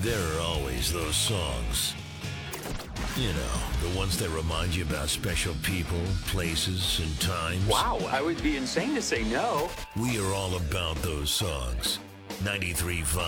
There are always those songs. You know, the ones that remind you about special people, places, and times. Wow, I would be insane to say no. We are all about those songs. 93.5